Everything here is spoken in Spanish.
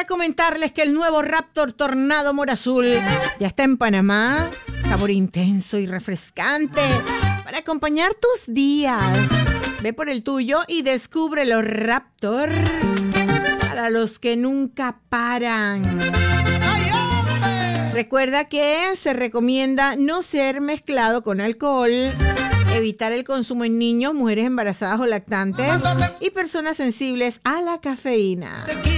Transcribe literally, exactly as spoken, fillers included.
comentarles que el nuevo Raptor Tornado Mora Azul ya está en Panamá. Sabor intenso y refrescante para acompañar tus días. Ve por el tuyo y descubre los Raptor para los que nunca paran. Recuerda que se recomienda no ser mezclado con alcohol, evitar el consumo en niños, mujeres embarazadas o lactantes y personas sensibles a la cafeína.